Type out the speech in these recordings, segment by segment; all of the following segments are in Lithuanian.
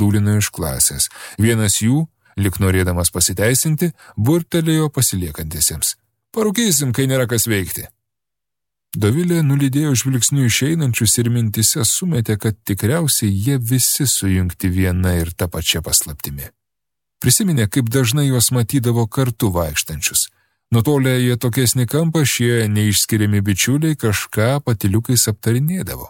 išdūlino iš klasės. Vienas jų, lyg norėdamas pasiteisinti, burtelėjo pasiliekantiesiems. Parūkysim, kai nėra kas veikti. Dovilė nulydėjo žvilgsnių išeinančius ir mintise sumetė, kad tikriausiai jie visi sujungti viena ir ta pačia paslaptimi. Prisiminė, kaip dažnai juos matydavo kartu vaikštančius. Nutolę į atokesnį kampą šie neišskiriami bičiuliai kažką patyliukais aptarinėdavo.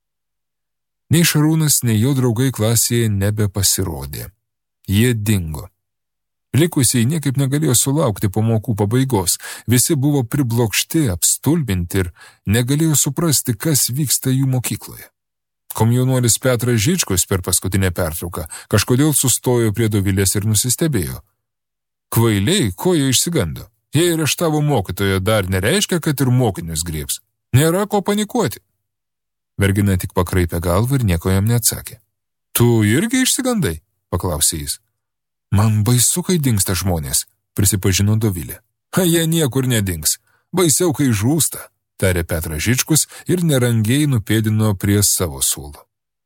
Nei Šarūnas, nei jo draugai klasėje nebepasirodė. Jie dingo. Likusiai niekaip negalėjo sulaukti pamokų pabaigos, visi buvo priblokšti, apstulbinti ir negalėjo suprasti, kas vyksta jų mokykloje. Komjaunuolis Petras Žičkus per paskutinę pertrauką kažkodėl sustojo prie Dovilės ir nusistebėjo. Kvailiai, ko jie išsigando? Jei areštavo mokytoją, dar nereiškia, kad ir mokinius griebs. Nėra ko panikuoti. Mergina tik pakraipė galvą ir nieko jam neatsakė. Tu irgi išsigandai? Paklausė jis. Man baisu, kai dingsta žmonės, prisipažino Dovilė. Jie niekur nedings. Baisiau, kai žūsta, tarė Petras Žičkus ir nerangiai nupėdino prie savo suolo.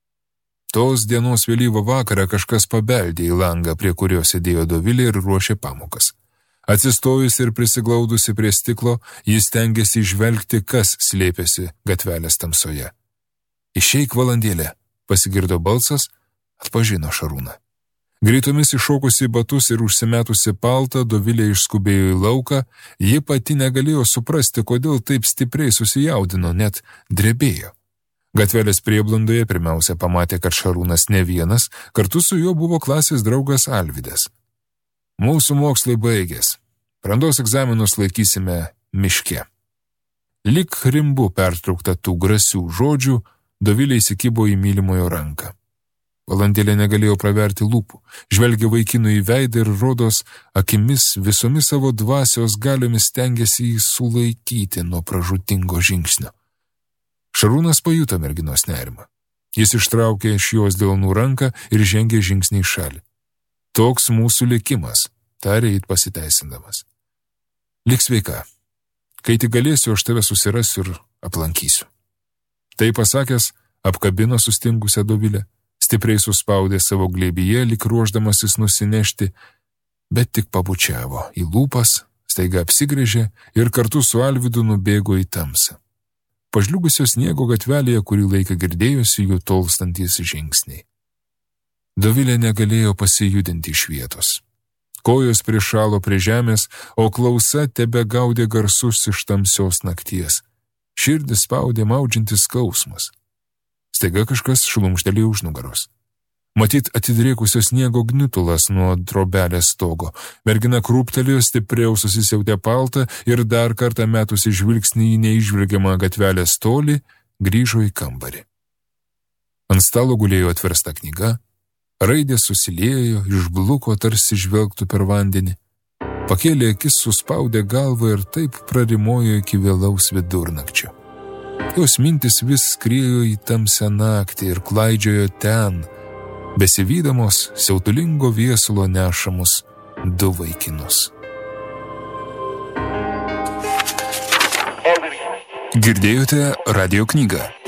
Tos dienos vėlyvą vakarą kažkas pabeldė į langą, prie kurio sėdėjo Dovilė ir ruošė pamokas. Atsistojus ir prisiglaudusi prie stiklo, jis stengėsi įžvelgti, kas slėpėsi gatvelės tamsoje. Išeik valandėlę, pasigirdo balsas, atpažino Šarūną. Greitomis iššokusi batus ir užsimetusi paltą, Dovilė išskubėjo į lauką, ji pati negalėjo suprasti, kodėl taip stipriai susijaudino, net drebėjo. Gatvelės prieblandoje pirmiausia pamatė, kad Šarūnas ne vienas, kartu su juo buvo klasės draugas Alvydas. Mūsų mokslai baigės. Brandos egzaminus laikysime miške. Lyg rimbu pertraukta tų grasių žodžių, Dovilė įsikibo į mylimojo ranką. Valandėlė negalėjo praverti lūpų, žvelgė vaikinų į veidą ir rodos akimis visomis savo dvasios galiomis stengėsi jį sulaikyti nuo pražūtingo žingsnio. Šarūnas pajuto merginos nerimą. Jis ištraukė iš jos delnų ranką ir žengė žingsnį į šalį. Toks mūsų likimas, tarė it pasiteisindamas. Lik sveika. Kai tik galėsiu, aš tave susirasiu ir aplankysiu. Tai pasakęs, apkabino sustingusią Dovilę. Stipriai suspaudė savo glėbyje, lyg ruošdamasis nusinešti, bet tik pabučiavo į lūpas, staiga apsigręžė ir kartu su Alvydu nubėgo į tamsą. Pažliugusio sniego gatvelėje kurį laiką girdėjosi jų tolstantys žingsniai. Dovilė negalėjo pasijudinti iš vietos. Kojos prišalo prie žemės, o klausa tebegaudė garsus iš tamsios nakties. Širdį spaudė maudžiantis skausmas. Staiga kažkas šlumštelėjo už nugaros. Matyt, atidrėkusio sniego gniutulas nuo drobelės stogo. Mergina krūptelėjo, stipriau susisiautė paltą ir dar kartą metusi žvilgsnį į neižvelgiamą gatvelės tolį, grįžo į kambarį. Ant stalo gulėjo atversta knyga, raidės susiliejo, išbluko, tarsi žvelgtų per vandenį. Pakėlė akis, suspaudė galvą ir taip prarimojo iki vėlaus vidurnakčio. Jos mintis vis skriejo į tamsią naktį ir klaidžiojo ten, besivydamos siautulingo viesulo nešamus du vaikinus. Girdėjote radio knygą.